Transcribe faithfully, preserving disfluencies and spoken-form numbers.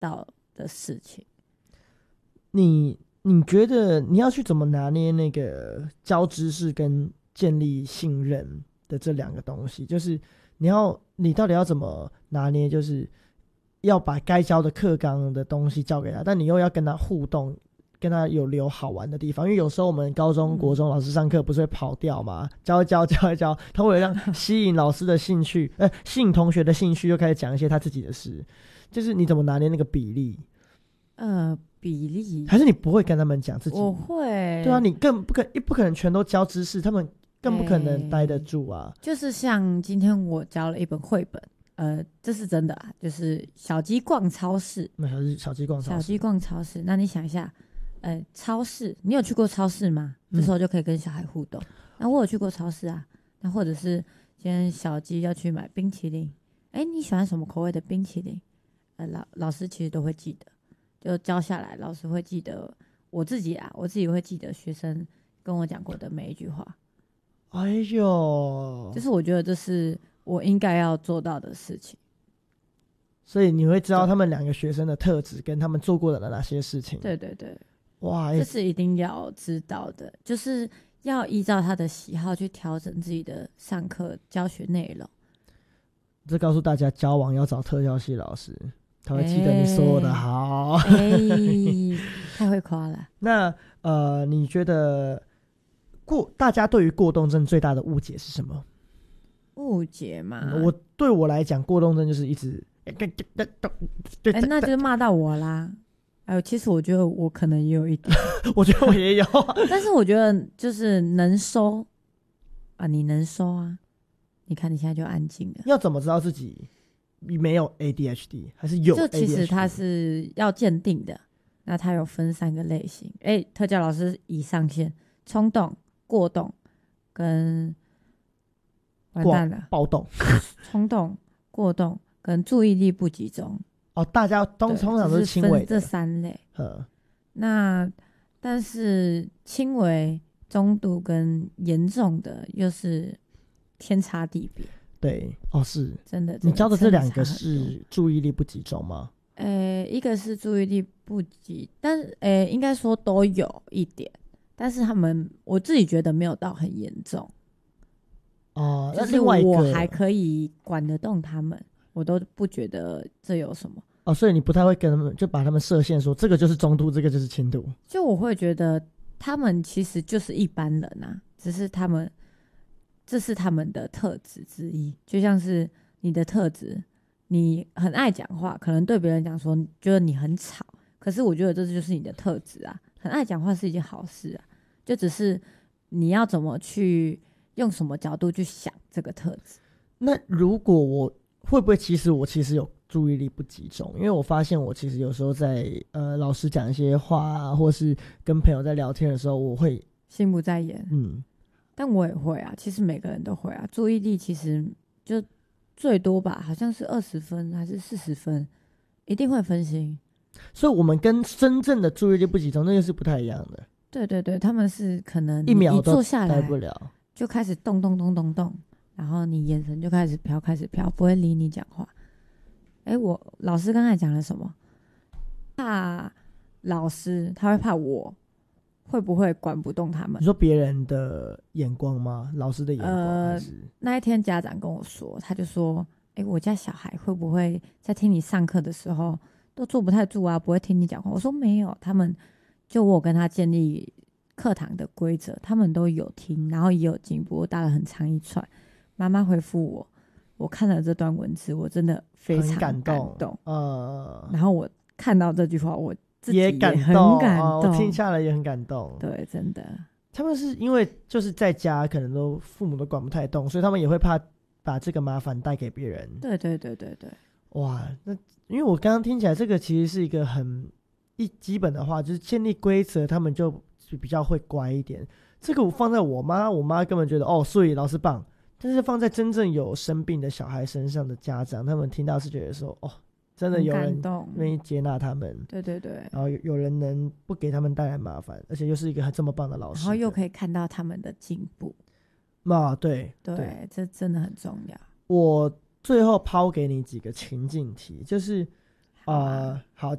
到的事情。 你你觉得你要去怎么拿捏那个教知识跟建立信任的这两个东西？就是你要你到底要怎么拿捏，就是要把该教的课纲的东西教给他，但你又要跟他互动，跟他有留好玩的地方。因为有时候我们高中国中老师上课不是会跑调嘛，教一教教一教，他会让吸引老师的兴趣呃，吸引同学的兴趣，就开始讲一些他自己的事。就是你怎么拿捏那个比例？ 呃，比例还是你不会跟他们讲自己？ 我会。 对啊，你更不可不可能全都教知识，他们更不可能待得住啊。 就是像今天我教了一本绘本，呃，这是真的啊，就是小鸡逛超市。 那小鸡小鸡逛超市， 小鸡逛超市。那你想一下，呃，超市，你有去过超市吗？这时候就可以跟小孩互动。那、嗯、我有去过超市啊。那或者是今天小鸡要去买冰淇淋，哎，你喜欢什么口味的冰淇淋？呃，老老师其实都会记得。就教下来，老师会记得，我自己啊，我自己会记得学生跟我讲过的每一句话。 哎呦， 就是我觉得这是我应该要做到的事情。 所以你会知道他们两个学生的特质跟他们做过的哪些事情。 对对对， 哇， 这是一定要知道的，就是要依照他的喜好去调整自己的上课教学内容。 这告诉大家，交往要找特教系老师。他会记得你说的好， 哎、欸，太会夸了。 那呃，你觉得过大家对于过动症最大的误解是什么？ 误解嘛、 嗯，我对我来讲，过动症就是一直，哎、 欸，那就是骂到我啦。哎、呃，其实我觉得我可能也有一点， 我觉得我也有， 但是我觉得就是能收啊，你能收啊。你看你现在就安静了。 要怎么知道自己没有 A D H D 还是有 A D H D？ 就其实它是要鉴定的，那它有分三个类型。哎、欸，特教老师已上线：冲动、过动跟完蛋了暴动。 冲动、过动跟注意力不集中。 哦，大家通通常都是轻微的， 这三类。那但是轻微、中度跟严重的又是天差地别。 对，哦，是真的。 你教的这两个是注意力不集中吗？ 呃，一个是注意力不集，但是呃，应该说都有一点，但是他们我自己觉得没有到很严重。 哦， 就是我还可以管得动他们，我都不觉得这有什么。 哦，所以你不太会跟他们就把他们设限说这个就是中度，这个就是轻度。 就我会觉得他们其实就是一般人啊，只是他们。这是他们的特质之一，就像是你的特质，你很爱讲话，可能对别人讲说觉得你很吵，可是我觉得这就是你的特质啊，很爱讲话是一件好事啊，就只是你要怎么去用什么角度去想这个特质。 那如果我会不会其实我其实有注意力不集中？因为我发现我其实有时候在呃老师讲一些话啊，或是跟朋友在聊天的时候，我会心不在焉。 嗯。 但我也会啊，其实每个人都会啊。注意力其实就最多吧，好像是二十分还是四十分，一定会分心。 所以我们跟真正的注意力不集中那个是不太一样的。 对对对，他们是可能一秒都坐下来待不了， 就开始动动动动动，然后你眼神就开始飘，开始飘，不会理你讲话。哎，我老师刚才讲了什么？怕老师，他会怕我。会不会管不动他们？ 你说别人的眼光吗？老师的眼光？呃， 那一天家长跟我说，他就说：“哎，我家小孩会不会在听你上课的时候都坐不太住啊？不会听你讲话？”我说：“没有，他们就我跟他建立课堂的规则，他们都有听，然后也有进步。”我打了很长一串，妈妈回复我，我看了这段文字，我真的非常感动。感动呃，然后我看到这句话，我。 也感动， 感动哦，我听下来也很感动。 对，真的， 他们是因为就是在家，可能都父母都管不太动，所以他们也会怕把这个麻烦带给别人。 对对对对对， 哇，那因为我刚刚听起来，这个其实是一个很一基本的话，就是建立规则，他们就比较会乖一点。这个我放在我妈，我妈根本觉得哦，所以老师棒。但是放在真正有生病的小孩身上的家长，他们听到是觉得说哦。真的有人愿意接纳他们， 对对对， 然后 有, 有人能不给他们带来麻烦，而且又是一个这么棒的老师， 然后又可以看到他们的进步。 啊，对对, 对，这真的很重要。 我最后抛给你几个情境题，就是好啊呃，好，